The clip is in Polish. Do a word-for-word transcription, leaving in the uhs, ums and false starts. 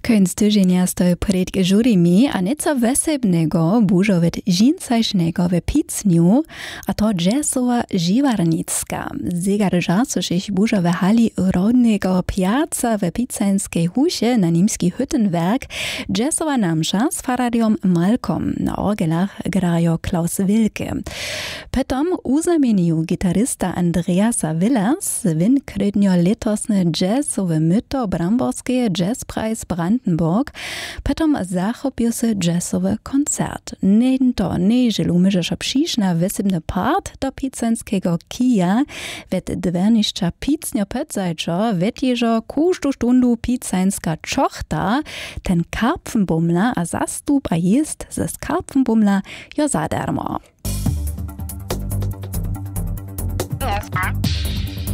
Końc tygodnia stoi przed jurymi, a nieco wesebnego bużować dżinsajsznego w Picniu, a to jazzowa Živarnicka. Zegarża, coż ich bużo w hali rodnego piazza w picenskiej husie na niemski Hüttenwerk, jazzowa namsza z faradiom Malkom. Na orgelach grają Klaus Wilke. Potom uzamienił gitarysta Andreasa Willers, win krydnio letosne jazzowe myto bramborskie Jazzpreis Brandenburg, potom zachopił się jazzowy koncert. Nie to nie żelumy, że przyszna wysybny part do picenskiego kija, wet dwerniszcza picnio petzajczo, wet jeżo kusztu stundu picenska czochta, ten karpfenbummler a zastup a jest ze karpfenbummler jo zadarmo.